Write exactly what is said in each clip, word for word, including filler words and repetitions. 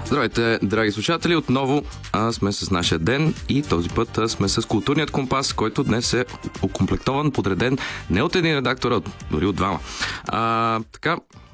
Здравейте, драги слушатели! Отново а, сме с нашия ден и този път а, сме с Културният компас, който днес е окомплектован, подреден не от един редактор, а дори от двама. А, така,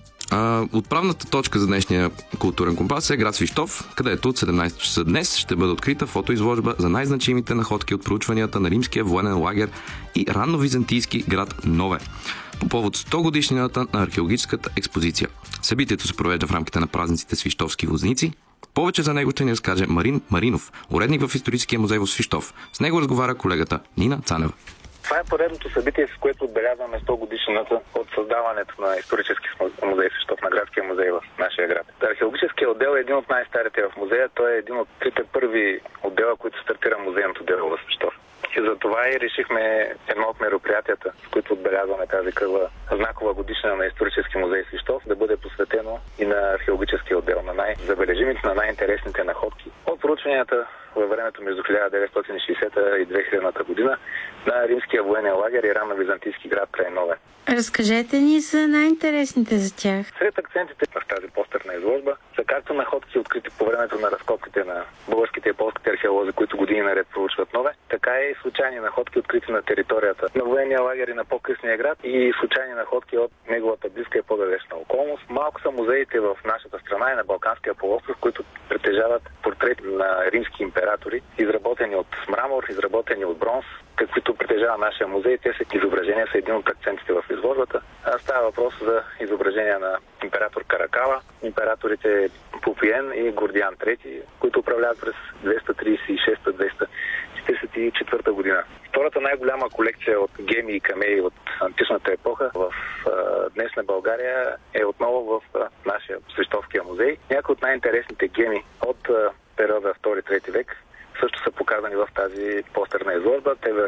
а, отправната точка за днешния Културен компас е град Свищов, където от седемнайсет часа днес ще бъде открита фотоизложба за най-значимите находки от проучванията на римския военен лагер и ранновизантийски град Нове, по повод сто годишнината на археологическата експозиция. Събитието се провежда в рамките на празниците Свищовски возници. Повече за него ще ни разкаже Марин Маринов, уредник в Историческия музей в Свищов. С него разговаря колегата Нина Цанева. Това е поредното събитие, с което отбелязваме сто годишнината от създаването на Исторически музей в Свищов, на градския музей в нашия град. Археологическият отдел е един от най-старите в музея. Той е един от трите първи отдела, които стартира музейното дело в Свищов. И за това и решихме едно от мероприятията, с които отбелязваме тази кръгла знакова годишнина на Исторически музей Свищов, да бъде посветено и на археологическия отдел, на най-забележимите, на най-интересните находки от проучванията във времето между хиляда деветстотин и шейсета и две хилядната година на римския военен лагер и ранновизантийски град край Нове. Разкажете ни за най-интересните за тях. Сред акцентите в тази постерна изложба са както находки, открити по времето на разкопките на българските и полските археолози, които години наред проучват Нове, така и случайни находки, открити на територията на военния лагер и на по-късния град, и случайни находки от неговата близка и по-далечна околност. Малко са музеите в нашата страна и на Балканския полуостров, които притежават портрети на римски императори, изработени от мрамор, изработени от бронз, каквито притежава нашия музей. Те са изображения, са един от акцентите в изложбата. Става въпрос за изображения на император Каракала, императорите Пупиен и Гордиан трети, които управляват през двеста трийсет и шеста до двеста четирийсет и четвърта година. Втората най-голяма колекция от геми и камеи от античната епоха в а, днешна България е отново в а, нашия Свищовския музей. Някои от най-интересните геми от а, периода втори трети век също са показани в тази постерна изложба. Те